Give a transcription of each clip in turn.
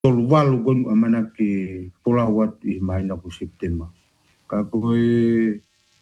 tolu walu konu amana ke pola wat I maina ku September. Ka koe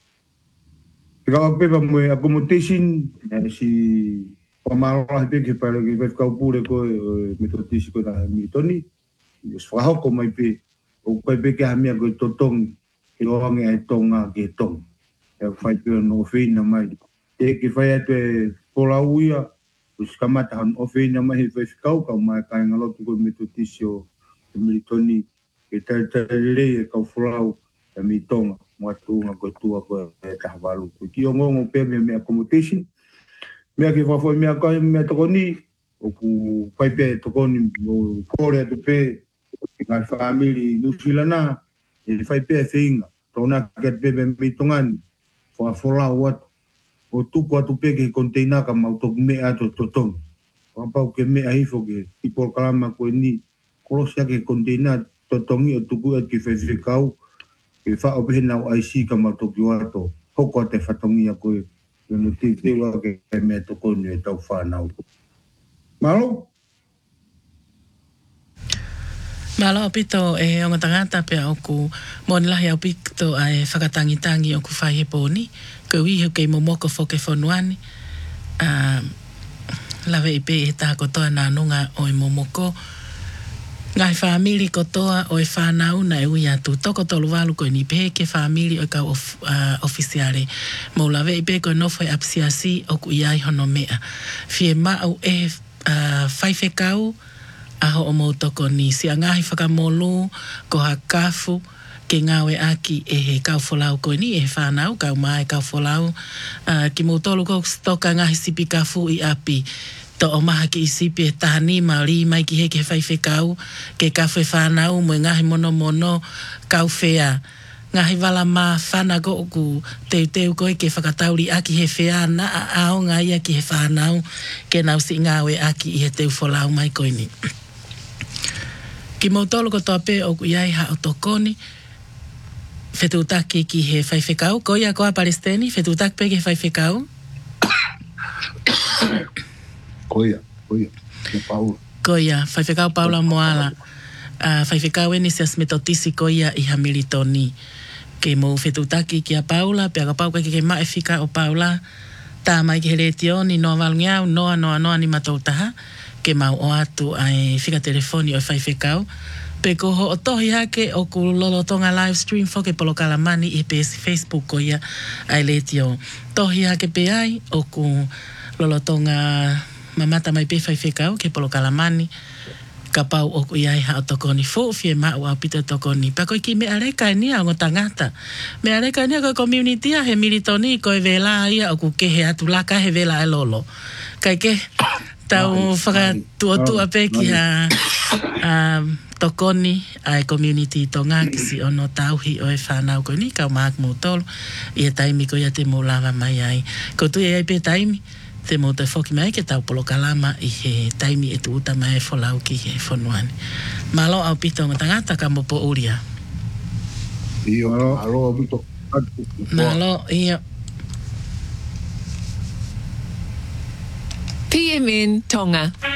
pepe mo accommodation si pamaloa pe ke para ke kau pure ko metodisi ko na mitoni swaho ko mai pe o ko pe ke amia ko totong ke orang e tonga ke tong e fai pe no fina mai e ke fai ate pola uia us kamata han ofina mai fe kau mai ka ngalo ko metodisi o mitoni ke le e kau flau e mitonga Matunga ko tua ko tahvalu ko kiongo pe me accommodation me ke fafo me ka me tokoni o ku pai pe tokoni o kore to pe ngai family nusilana e fai pe finga tona ke pe me tongan fo fola wat o tu ko tu pe ke container ka mau to me ato totong o pa ke me ai fo ke tipo kalama ko ni krosia ke container totongi o tu ko ke fe kau e fa o bena o IC ka matoki wato hoko te fatongia koe no te wa ke me to ko ni tau fa na malo pito e o tangata pe o ku mon la ya pito ai whakatangitangi o ku whai he pōni ko wi he ke momoko fo ke fonuani lawe I pe e tā kotoa nā nunga o e momoko ngai family kotoa o e whanau na e ui atu. Toko tolu walu koe ni pe ke family o ka ofisiare. Mo lawe I pe koe nofo e apsiasi o ku iai hono mea. Fie mau e whaife kau aho o mo toko ni. Si a ngahi whakamolu ko hakafu ke ngawe aki e he kau folau koe ni e whanau, kau mai kau folau. Ki mo tolu ko stoka ngahi sipi kafu I api. To o maha ki isipi e tahani mauri mai ki heke whaife kau ke kawhe whanau mo ngahi mono mono kau whea. Ngahi wala ma whana go oku teu koe ke whakatauri aki he whea na ao ngai aki he whanau ke nau si ngawe aki I he teu wholau mai koe ni. Ki mautolo ko toa pe oku iai ha o tokoni whetutaki ki he whaife kau. Koia koa Palestini, whetutaki pe ke whaife kau? Koia, Paula. Koia, whaiwhekau Paula Moala. Whaiwhekau eni se asmetotisi koia I Hamiltoni. Ke mo whetutaki ki a Paula, pe aga pauka ke mae whika o Paula. Tā mai ki he retioni, noa walungiau, noa ni matautaha. Ke mau o atu ai whika telefoni o whaiwhekau. Pe koho o tohi hake o ku lolotonga live stream fo ke polo kalamani I pe Facebook koia ai retio. Tohi hake pe ai o ku lolotonga mamata mai pe whaiwhekau ke polo kalamani ka pau o iai ha o tokoni fo fie mau au pita tokoni pa koe ki me areka ni a ngotangata me areka ni a koe community a he militoni koe vela ia o ku ke he atu laka he vela e lolo kai ke tau whaka tua pe ki ha tokoni ai community tonga kisi ono tauhi o e whanau koe ni kau maak mo tolo I e taimi koe ia te mo lava mai ai ko tu e ai pe taimi te mo te whoki mai ke tau polo kalama I he taimi e tu uta mai wholau ki he whonuani. Malo au pito ngā tangata ka mo po uria. Iyo, malo au pito. Malo, iyo. PMN Tonga.